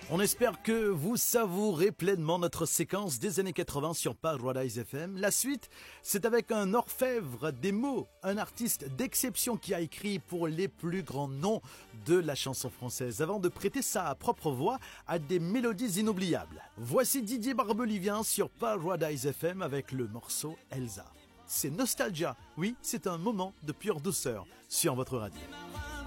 On espère que vous savourez pleinement notre séquence des années 80 sur Paradise FM. La suite, c'est avec un orfèvre des mots, un artiste d'exception qui a écrit pour les plus grands noms de la chanson française, avant de prêter sa propre voix à des mélodies inoubliables. Voici Didier Barbelivien sur Paradise FM avec le morceau Elsa. C'est Nostalgia, oui, c'est un moment de pure douceur sur votre radio.